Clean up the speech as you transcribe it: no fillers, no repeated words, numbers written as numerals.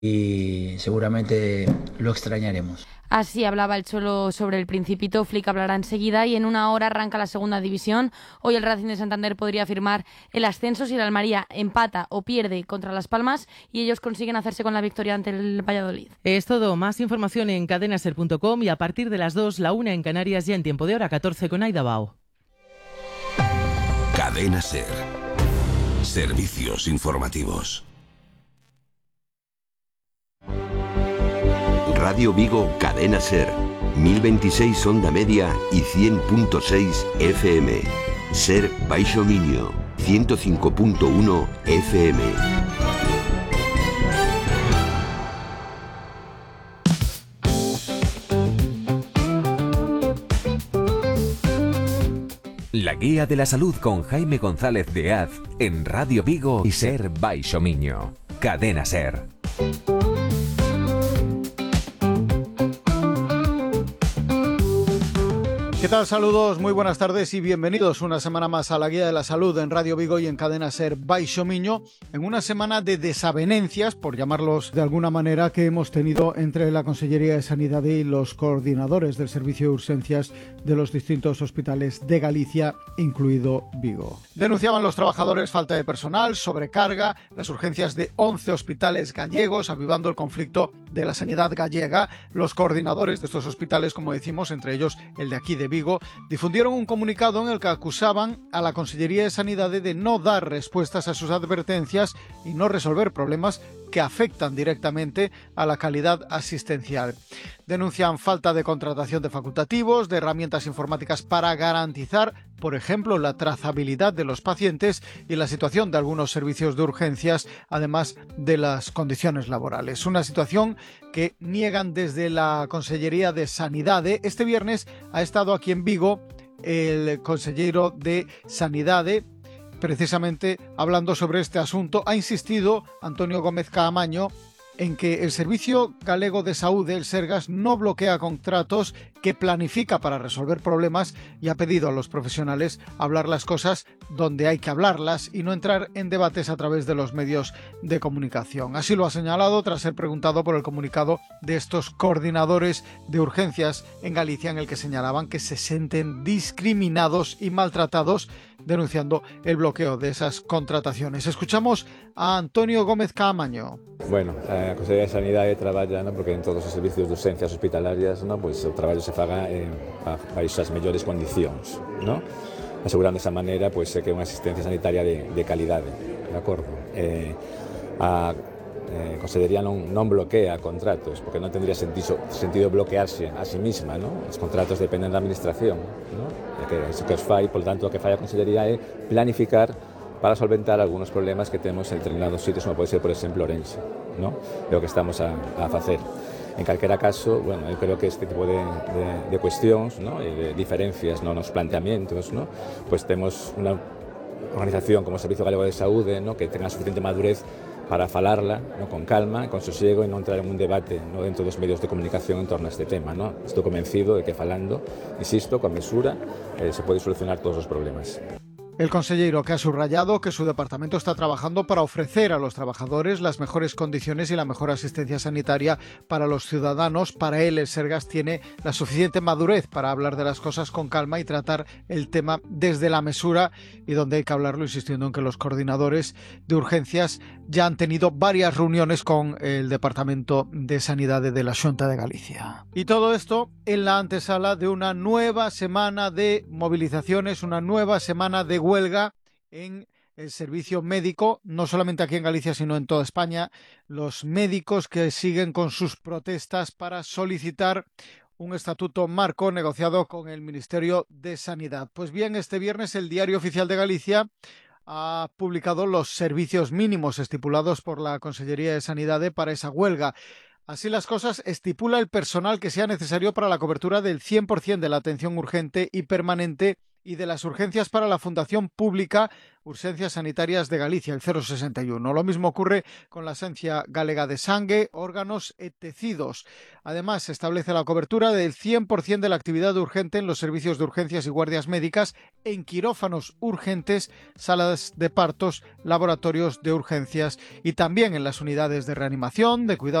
y seguramente lo extrañaremos. Así hablaba el Cholo sobre el Principito. Flick hablará enseguida y en una hora arranca la segunda división. Hoy el Racing de Santander podría firmar el ascenso si el Almería empata o pierde contra Las Palmas y ellos consiguen hacerse con la victoria ante el Valladolid. Es todo. Más información en cadenaser.com y a partir de las 2, la 1 en Canarias, ya en tiempo de hora 14 con Aida Bao. Cadena Ser. Servicios informativos. Radio Vigo, Cadena Ser, 1026 onda media y 100.6 FM. Ser Baixo Miño, 105.1 FM. La guía de la salud con Jaime González de Az en Radio Vigo y Ser Baixo Miño. Cadena Ser. ¿Qué tal? Saludos, muy buenas tardes y bienvenidos una semana más a la Guía de la Salud en Radio Vigo y en Cadena Ser Baixo Miño, en una semana de desavenencias, por llamarlos de alguna manera, que hemos tenido entre la Consellería de Sanidad y los coordinadores del servicio de urgencias de los distintos hospitales de Galicia, incluido Vigo. Denunciaban los trabajadores falta de personal, sobrecarga, las urgencias de 11 hospitales gallegos, avivando el conflicto de la sanidad gallega. Los coordinadores de estos hospitales, como decimos, entre ellos el de aquí de Vigo, difundieron un comunicado en el que acusaban a la Consellería de Sanidad de no dar respuestas a sus advertencias y no resolver problemas que afectan directamente a la calidad asistencial. Denuncian falta de contratación de facultativos, de herramientas informáticas para garantizar, por ejemplo, la trazabilidad de los pacientes y la situación de algunos servicios de urgencias, además de las condiciones laborales. Una situación que niegan desde la Consellería de Sanidad. Este viernes ha estado aquí en Vigo el consellero de Sanidad, precisamente hablando sobre este asunto. Ha insistido Antonio Gómez Caamaño en que el Servicio Galego de Saúde, el Sergas, no bloquea contratos, que planifica para resolver problemas y ha pedido a los profesionales hablar las cosas donde hay que hablarlas y no entrar en debates a través de los medios de comunicación. Así lo ha señalado tras ser preguntado por el comunicado de estos coordinadores de urgencias en Galicia, en el que señalaban que se sienten discriminados y maltratados, denunciando el bloqueo de esas contrataciones. Escuchamos a Antonio Gómez Caamaño. Bueno, a Consellería de Sanidade traballa, ¿no?, porque en todos os servicios de urgencias hospitalarias, ¿no?, pois o traballo se faga baixo as mellores condicións, ¿no?, asegurando esa maneira pois que unha asistencia sanitaria de calidade, de acordo? A Consellería non bloquea contratos, porque non tendría sentido bloquearse a sí misma, ¿no? Os contratos dependen da administración, ¿no? Que iso que os fai, por tanto, o que fai a Consellería é planificar para solventar algunos problemas que temos en determinados sitios, como pode ser, por exemplo, Ourense, ¿no? É o que estamos a facer. En calquera caso, bueno, eu creo que este tipo de cuestións, ¿no?, e de diferencias nos planteamientos, ¿no?, pues temos unha organización como o Servicio Galego de Saúde, ¿no?, que tenga suficiente madurez para falarla, ¿no?, con calma, con sosiego, e non entrar en un debate, ¿no?, dentro dos medios de comunicación en torno a este tema, ¿no? Estou convencido de que falando, insisto, con mesura, se pode solucionar todos os problemas. El consejero, que ha subrayado que su departamento está trabajando para ofrecer a los trabajadores las mejores condiciones y la mejor asistencia sanitaria para los ciudadanos. Para él, el Sergas tiene la suficiente madurez para hablar de las cosas con calma y tratar el tema desde la mesura, y donde hay que hablarlo, insistiendo en que los coordinadores de urgencias ya han tenido varias reuniones con el Departamento de Sanidad de la Xunta de Galicia. Y todo esto en la antesala de una nueva semana de movilizaciones, una nueva semana de huelga en el servicio médico, no solamente aquí en Galicia, sino en toda España. Los médicos que siguen con sus protestas para solicitar un estatuto marco negociado con el Ministerio de Sanidad. Pues bien, este viernes el Diario Oficial de Galicia ha publicado los servicios mínimos estipulados por la Consellería de Sanidad para esa huelga. Así las cosas, estipula el personal que sea necesario para la cobertura del 100% de la atención urgente y permanente y de las urgencias para la Fundación Pública Urxencias Sanitarias de Galicia, el 061. Lo mismo ocurre con la Agencia Galega de Sangue, Órganos e Tecidos. Además, se establece la cobertura del 100% de la actividad urgente en los servicios de urgencias y guardias médicas, en quirófanos urgentes, salas de partos, laboratorios de urgencias y también en las unidades de reanimación, de cuidados